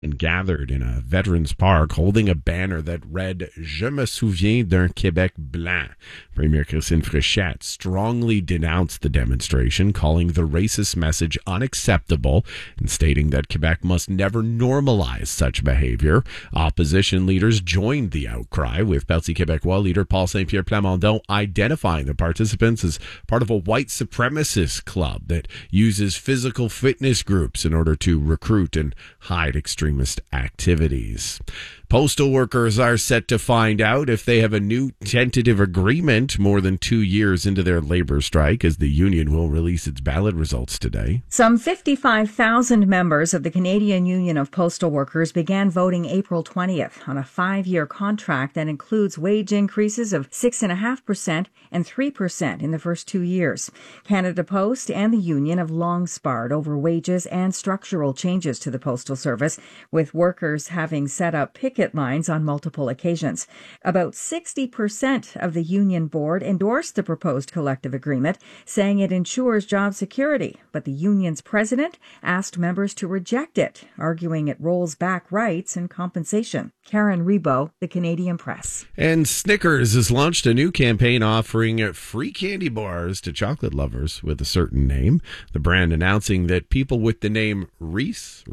and gathered in a veterans park holding a banner that read Je me souviens d'un Québec blanc. Premier Christine Fréchette strongly denounced the demonstration, calling the racist message unacceptable and stating that Quebec must never normalize such behavior. Opposition leaders joined the outcry, with Parti Québécois leader Paul Saint-Pierre Plamondon identifying the participants as part of a white supremacist club that uses physical fitness groups in order to recruit and hide extremist activities. Postal workers are set to find out if they have a new tentative agreement more than 2 years into their labor strike, as the union will release its ballot results today. Some 55,000 members of the Canadian Union of Postal Workers began voting April 20th on a 5-year contract that includes wage increases of 6.5% and 3% in the first 2 years. Canada Post and the union have long sparred over wages and structural changes to the Postal Service, with workers having set up picket lines on multiple occasions. About 60% of the union board endorsed the proposed collective agreement, saying it ensures job security, but the union's president asked members to reject it, arguing it rolls back rights and compensation. Karen Rebo, The Canadian Press. And Snickers has launched a new campaign offering free candy bars to chocolate lovers with a certain name. The brand announcing that people with the name Reese,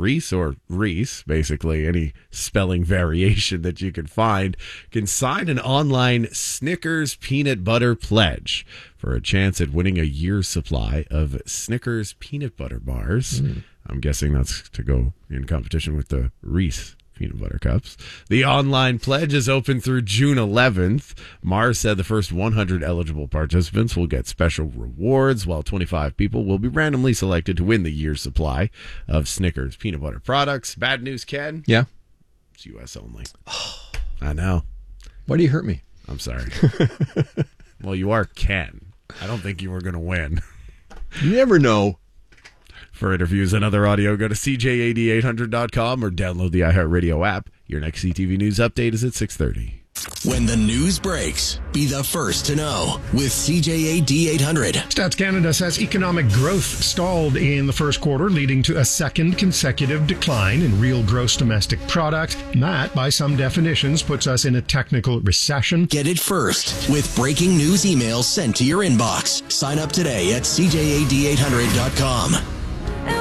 basically any spelling variation that you can find, can sign an online Snickers peanut butter pledge for a chance at winning a year's supply of Snickers peanut butter bars. I'm guessing that's to go in competition with the Reese peanut butter cups. The online pledge is open through June 11th. Mars said the first 100 eligible participants will get special rewards, while 25 people will be randomly selected to win the year's supply of Snickers peanut butter products. Bad news, Ken? Yeah. It's U.S. only. I know. Why do you hurt me? I'm sorry. Well, you are Ken. I don't think you were going to win. You never know. For interviews and other audio, go to CJAD800.com or download the iHeartRadio app. Your next CTV News update is at 6:30. When the news breaks, be the first to know with CJAD 800. Stats Canada says economic growth stalled in the first quarter, leading to a second consecutive decline in real gross domestic product. And that, by some definitions, puts us in a technical recession. Get it first with breaking news emails sent to your inbox. Sign up today at CJAD800.com.